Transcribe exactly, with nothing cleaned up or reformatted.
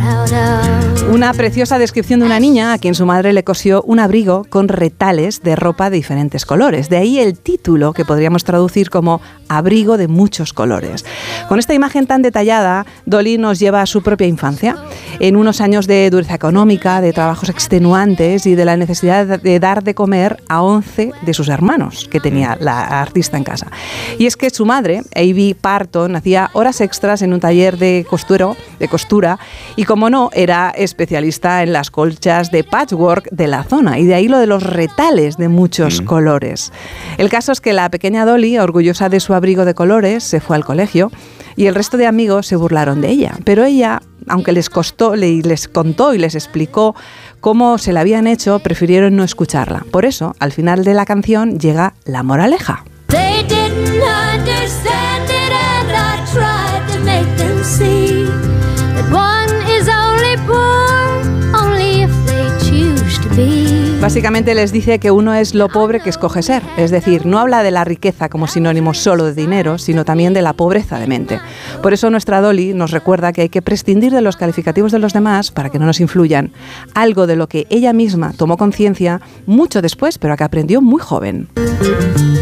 Una preciosa descripción de una niña a quien su madre le cosió un abrigo con retales de ropa de diferentes colores. De ahí el título, que podríamos traducir como abrigo de muchos colores. Con esta imagen tan detallada, Dolly nos lleva a su propia infancia, en unos años de dureza económica, de trabajos extenuantes y de la necesidad de dar de comer a once de sus hermanos que tenía la artista en casa. Y es que su madre, Avie Parton, hacía horas extras en un taller de costuro, de costura y, como no, era especialista en las colchas de patchwork de la zona, y de ahí lo de los retales de muchos mm. colores. El caso es que la pequeña Dolly, orgullosa de su abrigo de colores, se fue al colegio y el resto de amigos se burlaron de ella, pero ella, aunque les costó, les contó y les explicó cómo se la habían hecho, prefirieron no escucharla. Por eso, al final de la canción llega la moraleja. They didn't understand it and I tried to make them see that one is only poor only if they choose to be. Básicamente les dice que uno es lo pobre que escoge ser, es decir, no habla de la riqueza como sinónimo solo de dinero, sino también de la pobreza de mente. Por eso nuestra Dolly nos recuerda que hay que prescindir de los calificativos de los demás para que no nos influyan, algo de lo que ella misma tomó conciencia mucho después, pero que aprendió muy joven.